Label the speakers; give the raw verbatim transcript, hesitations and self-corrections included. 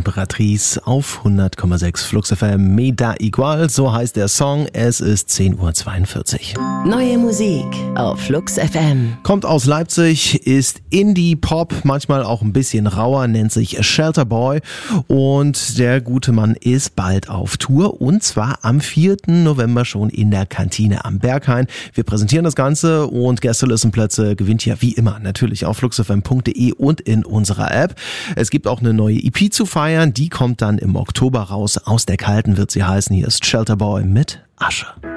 Speaker 1: Imperatrice auf hundert Komma sechs Flux F M. Me da igual, so heißt der Song. Es ist zehn Uhr zweiundvierzig.
Speaker 2: Neue Musik auf Flux F M.
Speaker 1: Kommt aus Leipzig, ist Indie-Pop, manchmal auch ein bisschen rauer, nennt sich Shelter Boy und der gute Mann ist bald auf Tour und zwar am vierten November schon in der Kantine am Berghain. Wir präsentieren das Ganze und Gästelistenplätze gewinnt ihr wie immer natürlich auf fluxfm punkt de und in unserer App. Es gibt auch eine neue E P zu feiern, die kommt dann im Oktober raus. Aus der Kalten wird sie heißen. Hier ist Shelter Boy mit Asche.